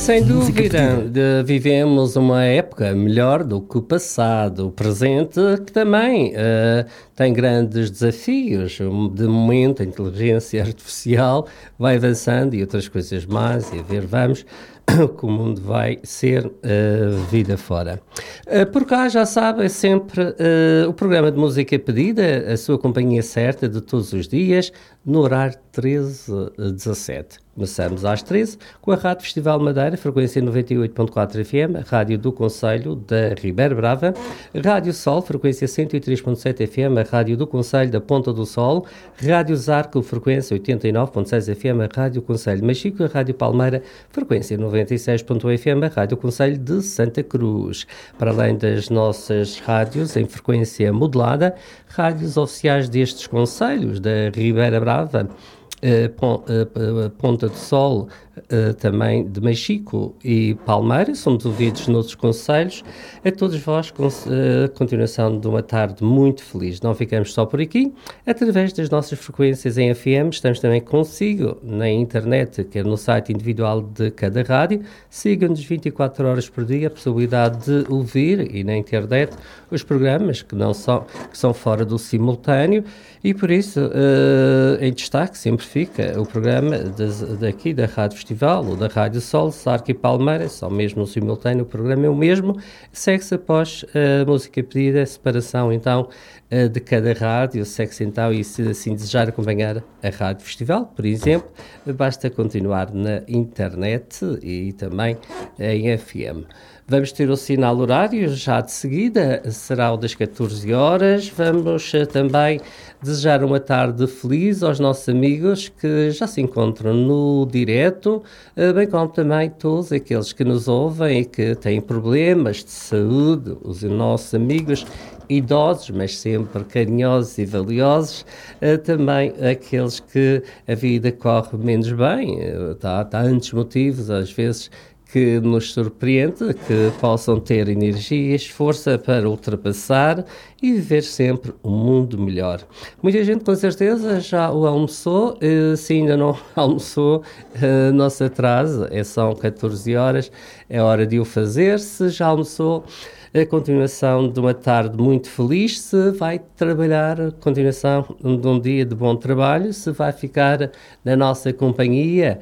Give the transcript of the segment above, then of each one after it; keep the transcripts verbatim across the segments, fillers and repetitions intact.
Sem dúvida, de, vivemos uma época melhor do que o passado, o presente, que também uh, tem grandes desafios. De momento, a inteligência artificial vai avançando e outras coisas mais, e a ver, vamos, que o mundo vai ser uh, vida fora. Uh, por cá, já sabe, é sempre uh, o programa de música pedida, a sua companhia certa de todos os dias, no horário treze a dezassete. Começamos às treze com a Rádio Festival Madeira, frequência noventa e oito ponto quatro F M, a Rádio do Concelho da Ribeira Brava, Rádio Sol, frequência cento e três ponto sete F M, a Rádio do Concelho da Ponta do Sol, Rádio Zarco, frequência oitenta e nove ponto seis F M, a Rádio Concelho de Machico, a Rádio Palmeira, frequência noventa e seis ponto um F M, a Rádio Concelho de Santa Cruz. Para além das nossas rádios em frequência modulada, rádios oficiais destes concelhos da Ribeira Brava, Uh, uh, uh, Ponta do Sol, uh, também de Machico e Palmeira, somos ouvidos noutros concelhos. A todos vós, com, uh, continuação de uma tarde muito feliz. Não ficamos só por aqui, através das nossas frequências em F M, estamos também consigo na internet, quer no site individual de cada rádio. Sigam-nos vinte e quatro horas por dia, a possibilidade de ouvir, e na internet, os programas que não são, que são fora do simultâneo, e por isso, uh, em destaque, sempre fica o programa das, daqui da Rádio Festival ou da Rádio Sol, Sarco e Palmeira, só mesmo no simultâneo, o programa é o mesmo, segue-se após a música pedida, a separação então de cada rádio, segue-se então, e se assim desejar acompanhar a Rádio Festival, por exemplo, basta continuar na internet e também em F M. Vamos ter o sinal horário já de seguida, será o das catorze horas. Vamos uh, também desejar uma tarde feliz aos nossos amigos que já se encontram no direto, uh, bem como também todos aqueles que nos ouvem e que têm problemas de saúde, os nossos amigos idosos, mas sempre carinhosos e valiosos, uh, também aqueles que a vida corre menos bem, uh, tá, há tantos motivos, às vezes, que nos surpreende, que possam ter energias, força para ultrapassar e viver sempre um mundo melhor. Muita gente, com certeza, já o almoçou. Uh, se ainda não almoçou, uh, não se atrase, é, são catorze horas, é hora de o fazer. Se já almoçou, a continuação de uma tarde muito feliz. Se vai trabalhar, a continuação de um dia de bom trabalho. Se vai ficar na nossa companhia,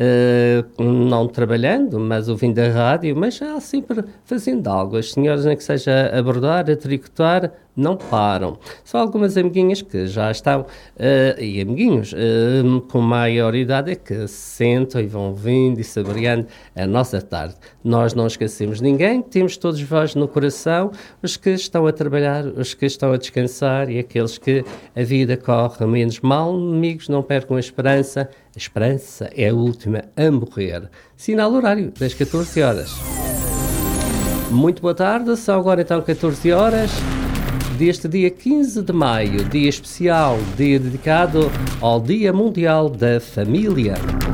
uh, não trabalhando, mas ouvindo a rádio, mas já sempre fazendo algo. As senhoras, nem que seja a bordar, a tricotar, não param. Só algumas amiguinhas que já estão, uh, e amiguinhos uh, com maior idade, é que sentam e vão vindo e saboreando a nossa tarde. Nós não esquecemos ninguém, temos todos vós no coração, os que estão a trabalhar, os que estão a descansar e aqueles que a vida corre menos mal. Amigos, não percam a esperança. A esperança é a última a morrer. Sinal horário das catorze horas. Muito boa tarde, são agora então catorze horas. Deste dia quinze de maio, dia especial, dia dedicado ao Dia Mundial da Família.